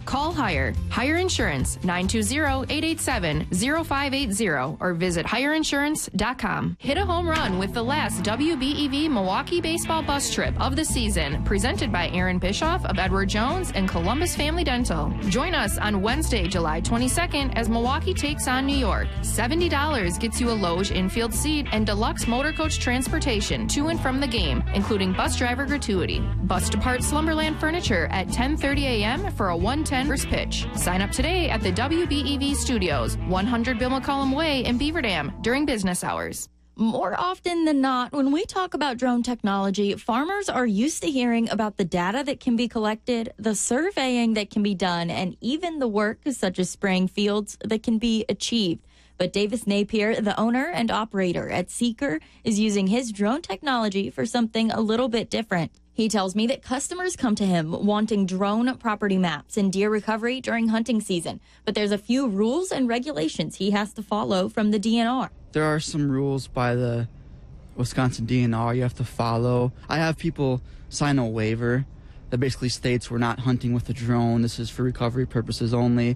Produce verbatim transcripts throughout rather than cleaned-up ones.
Call Hire. Hire Insurance, nine two zero, eight eight seven, zero five eight zero or visit hire insurance dot com. Hit a home run with the last W B E V Milwaukee baseball bus trip of the season, presented by Aaron Bischoff of Edward Jones and Columbus Family Dental. Join us on Wednesday, July twenty-second as Milwaukee takes on New York. seventy dollars gets you a Loge infield seat and deluxe motor coach transportation to and from the game, including bus driver gratuity. Bus depart Slumberland Furniture at ten thirty a.m. for a one ten first pitch. Sign up today at the W B E V Studios, one hundred Bill McCollum Way in Beaver Dam during business hours. More often than not, when we talk about drone technology, farmers are used to hearing about the data that can be collected, the surveying that can be done, and even the work such as spraying fields that can be achieved. But Davis Napier, the owner and operator at Seeker, is using his drone technology for something a little bit different. He tells me that customers come to him wanting drone property maps and deer recovery during hunting season. But there's a few rules and regulations he has to follow from the D N R. There are some rules by the Wisconsin D N R you have to follow. I have people sign a waiver that basically states we're not hunting with a drone. This is for recovery purposes only.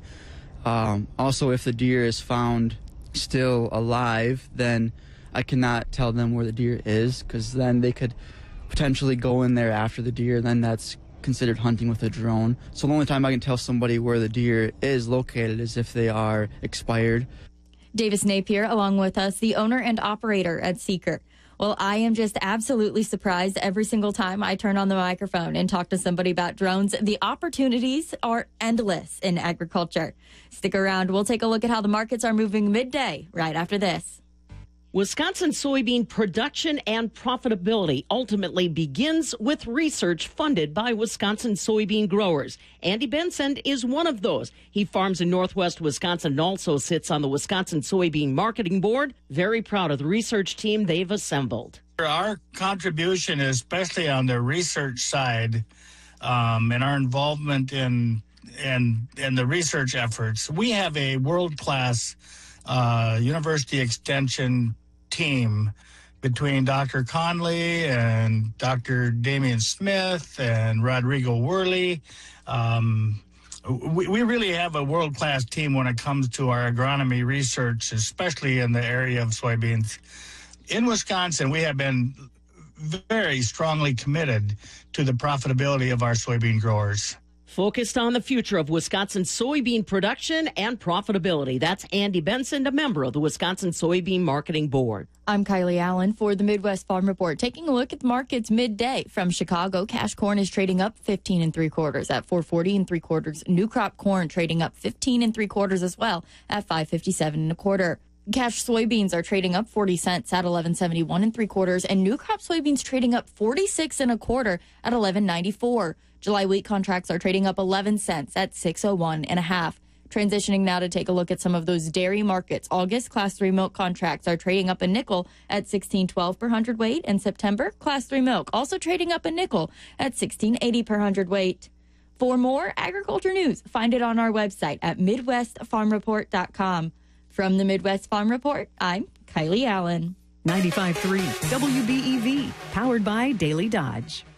Um, also, if the deer is found still alive, then I cannot tell them where the deer is, because then they could potentially go in there after the deer. Then that's considered hunting with a drone. So the only time I can tell somebody where the deer is located is if they are expired. Davis Napier, along with us, the owner and operator at Seeker. Well, I am just absolutely surprised every single time I turn on the microphone and talk to somebody about drones. The opportunities are endless in agriculture. Stick around. We'll take a look at how the markets are moving midday right after this. Wisconsin soybean production and profitability ultimately begins with research funded by Wisconsin soybean growers. Andy Benson is one of those. He farms in northwest Wisconsin and also sits on the Wisconsin Soybean Marketing Board. Very proud of the research team they've assembled. Our contribution, especially on the research side, um, and our involvement in, in, in the research efforts, we have a world-class uh, university extension team between Doctor Conley and Doctor Damian Smith and Rodrigo Worley. Um, we, we really have a world-class team when it comes to our agronomy research, especially in the area of soybeans. In Wisconsin, we have been very strongly committed to the profitability of our soybean growers. Focused on the future of Wisconsin soybean production and profitability. That's Andy Benson, a member of the Wisconsin Soybean Marketing Board. I'm Kylie Allen for the Midwest Farm Report. Taking a look at the markets midday from Chicago, cash corn is trading up fifteen and three quarters at four forty and three quarters. New crop corn trading up fifteen and three quarters as well at five fifty-seven and a quarter. Cash soybeans are trading up forty cents at eleven seventy-one and three quarters, and new crop soybeans trading up forty-six and a quarter at eleven ninety-four. July wheat contracts are trading up eleven cents at six oh one and a half. Transitioning now to take a look at some of those dairy markets. August class three milk contracts are trading up a nickel at sixteen twelve per hundredweight, and September class three milk also trading up a nickel at sixteen eighty per hundredweight. For more agriculture news, find it on our website at midwest farm report dot com. From the Midwest Farm Report, I'm Kylie Allen. ninety-five point three W B E V, powered by Daily Dodge.